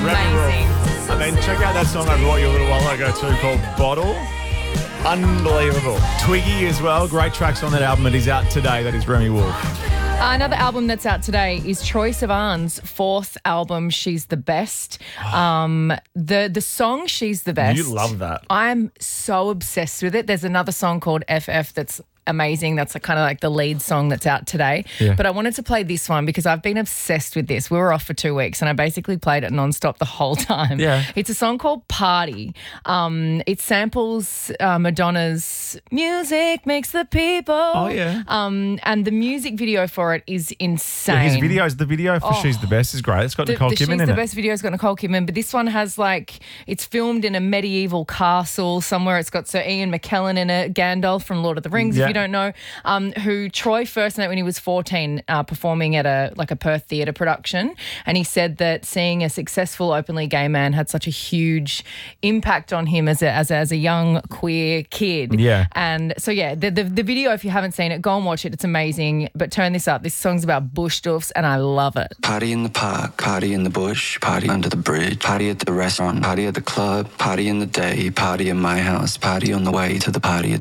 Amazing. And then check out that song I brought you a little while ago too called Bottle. Unbelievable. Twiggy as well. Great tracks on that album. It is out today. That is Remy Wolf. Another album that's out today is Troye Sivan's fourth album, She's the Best. The song She's the Best. You love that. I'm so obsessed with it. There's another song called FF that's amazing. That's kind of like the lead song that's out today. Yeah. But I wanted to play this one because I've been obsessed with this. We were off for 2 weeks and I basically played it nonstop the whole time. Yeah. It's a song called Party. It samples Madonna's Music Makes the People. Oh, yeah. And the music video for it is insane. The video for She's the Best is great. It's got Nicole the Kidman in She's the it. Best video's got Nicole Kidman, but this one has it's filmed in a medieval castle somewhere. It's got Sir Ian McKellen in it, Gandalf from Lord of the Rings, if you don't know, who Troy first met when he was 14, performing at a Perth theatre production. And he said that seeing a successful openly gay man had such a huge impact on him as a young queer kid. Yeah. And so, the video, if you haven't seen it, go and watch it. It's amazing. But turn this up. This song's about bush doofs and I love it. Party in the park, party in the bush, party under the bridge, party at the restaurant, party at the club, party in the day, party in my house, party on the way to the party at